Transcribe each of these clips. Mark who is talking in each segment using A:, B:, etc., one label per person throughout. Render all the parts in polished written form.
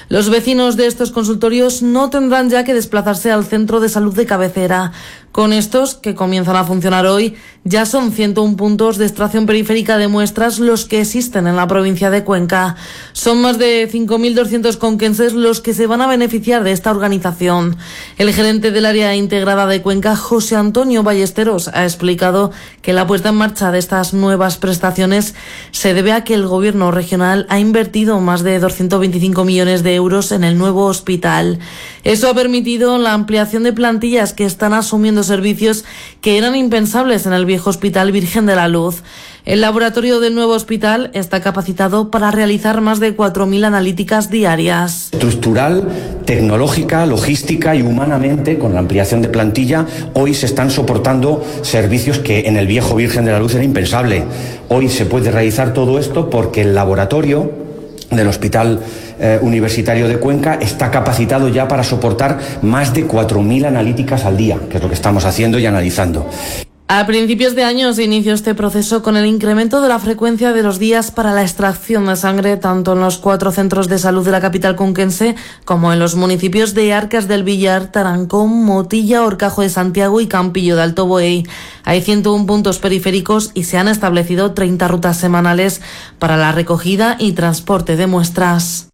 A: Los vecinos de estos consultorios no tendrán ya que desplazarse al centro de salud de cabecera. Con estos, que comienzan a funcionar hoy, ya son 101 puntos de extracción periférica de muestras los que existen en la provincia de Cuenca. Son más de 5.200 conquenses los que se van a beneficiar de esta organización. El gerente del área integrada de Cuenca, José Antonio Ballesteros, ha explicado que la puesta en marcha de estas nuevas prestaciones se debe a que el gobierno regional ha invertido más de 225 millones de euros en el nuevo hospital. Eso ha permitido la ampliación de plantillas que están asumiendo servicios que eran impensables en el viejo Hospital Virgen de la Luz. El laboratorio del nuevo hospital está capacitado para realizar más de 4.000 analíticas diarias.
B: Estructural, tecnológica, logística y humanamente, con la ampliación de plantilla, hoy se están soportando servicios que en el viejo Virgen de la Luz era impensable. Hoy se puede realizar todo esto porque el laboratorio del Hospital Universitario de Cuenca está capacitado ya para soportar más de 4.000 analíticas al día, que es lo que estamos haciendo y analizando.
A: A principios de año se inició este proceso con el incremento de la frecuencia de los días para la extracción de sangre tanto en los 4 centros de salud de la capital conquense como en los municipios de Arcas del Villar, Tarancón, Motilla, Horcajo de Santiago y Campillo de Alto Boey. Hay 101 puntos periféricos y se han establecido 30 rutas semanales para la recogida y transporte de muestras.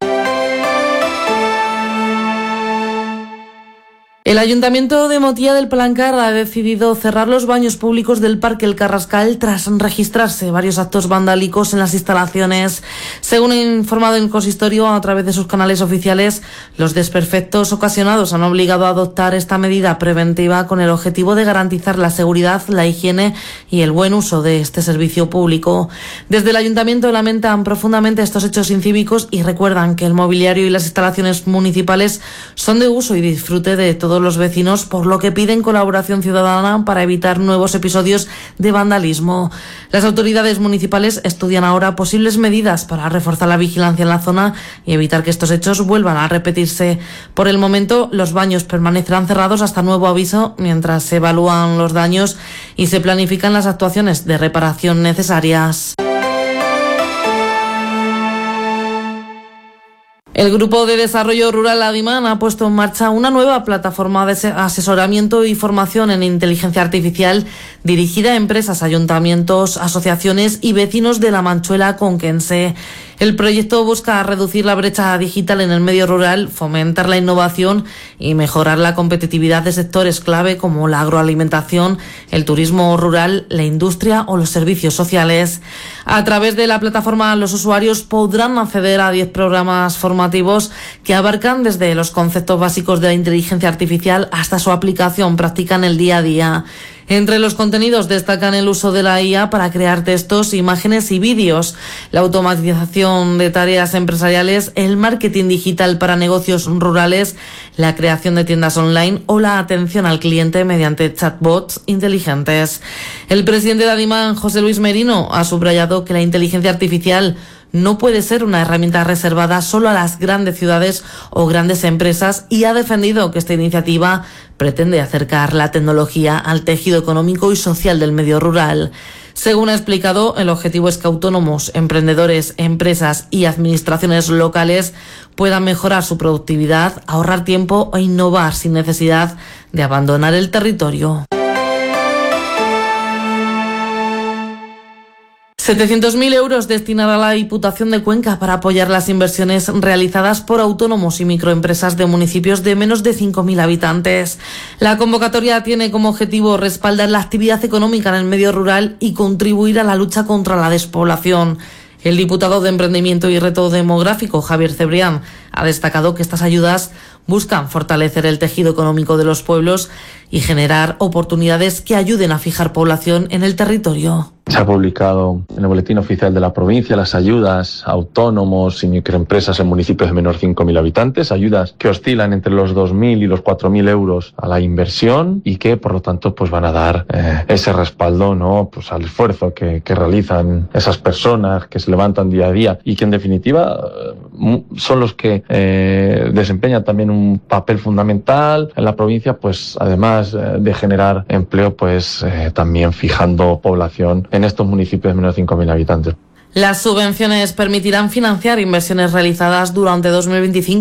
A: El Ayuntamiento de Motilla del Palancar ha decidido cerrar los baños públicos del Parque El Carrascal tras registrarse varios actos vandálicos en las instalaciones. Según ha informado el consistorio a través de sus canales oficiales, los desperfectos ocasionados han obligado a adoptar esta medida preventiva con el objetivo de garantizar la seguridad, la higiene y el buen uso de este servicio público. Desde el Ayuntamiento lamentan profundamente estos hechos incívicos y recuerdan que el mobiliario y las instalaciones municipales son de uso y disfrute de todos los vecinos, por lo que piden colaboración ciudadana para evitar nuevos episodios de vandalismo. Las autoridades municipales estudian ahora posibles medidas para reforzar la vigilancia en la zona y evitar que estos hechos vuelvan a repetirse. Por el momento, los baños permanecerán cerrados hasta nuevo aviso mientras se evalúan los daños y se planifican las actuaciones de reparación necesarias. El Grupo de Desarrollo Rural Adimán ha puesto en marcha una nueva plataforma de asesoramiento y formación en inteligencia artificial dirigida a empresas, ayuntamientos, asociaciones y vecinos de la Manchuela conquense. El proyecto busca reducir la brecha digital en el medio rural, fomentar la innovación y mejorar la competitividad de sectores clave como la agroalimentación, el turismo rural, la industria o los servicios sociales. A través de la plataforma, los usuarios podrán acceder a 10 programas formativos que abarcan desde los conceptos básicos de la inteligencia artificial hasta su aplicación práctica en el día a día. Entre los contenidos destacan el uso de la IA para crear textos, imágenes y vídeos, la automatización de tareas empresariales, el marketing digital para negocios rurales, la creación de tiendas online o la atención al cliente mediante chatbots inteligentes. El presidente de Adimán, José Luis Merino, ha subrayado que la inteligencia artificial no puede ser una herramienta reservada solo a las grandes ciudades o grandes empresas y ha defendido que esta iniciativa pretende acercar la tecnología al tejido económico y social del medio rural. Según ha explicado, el objetivo es que autónomos, emprendedores, empresas y administraciones locales puedan mejorar su productividad, ahorrar tiempo e innovar sin necesidad de abandonar el territorio. 700.000 euros destinará la Diputación de Cuenca para apoyar las inversiones realizadas por autónomos y microempresas de municipios de menos de 5.000 habitantes. La convocatoria tiene como objetivo respaldar la actividad económica en el medio rural y contribuir a la lucha contra la despoblación. El diputado de Emprendimiento y Reto Demográfico, Javier Cebrián, ha destacado que estas ayudas buscan fortalecer el tejido económico de los pueblos y generar oportunidades que ayuden a fijar población en el territorio.
C: Se ha publicado en el Boletín Oficial de la provincia las ayudas a autónomos y microempresas en municipios de menor de 5.000 habitantes, ayudas que oscilan entre los 2.000 y los 4.000 euros a la inversión y que, por lo tanto, pues van a dar ese respaldo, ¿no? Pues al esfuerzo que realizan esas personas que se levantan día a día y que, en definitiva, son los que desempeñan también un papel fundamental en la provincia, pues además de generar empleo, pues también fijando población en estos municipios de menos de 5.000 habitantes.
A: Las subvenciones permitirán financiar inversiones realizadas durante 2025